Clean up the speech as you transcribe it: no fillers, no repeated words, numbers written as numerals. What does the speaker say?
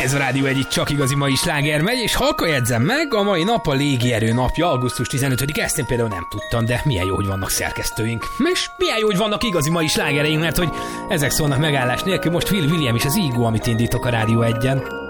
Ez a Rádió Egy, csak igazi mai sláger megy, és halka jegyzem meg, a mai nap a légierő napja, augusztus 15-e, ezt én például nem tudtam, de milyen jó, hogy vannak szerkesztőink. És milyen jó, hogy vannak igazi mai slágereink, mert hogy ezek szólnak megállás nélkül, most Will William és az Ego, amit indítok a Rádió Egyen.